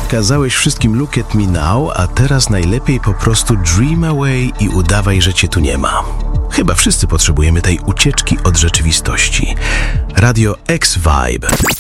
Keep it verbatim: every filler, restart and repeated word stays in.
Kazałeś wszystkim look at me now, a teraz najlepiej po prostu dream away i udawaj, że cię tu nie ma. Chyba wszyscy potrzebujemy tej ucieczki od rzeczywistości. Radio X Vibe.